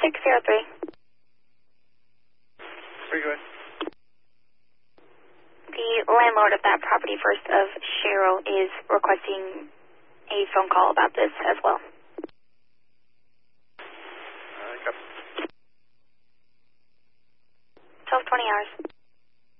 603. Where you going? The landlord of that property, First of Cheryl, is requesting a phone call about this as well. Copy. 12:20 hours.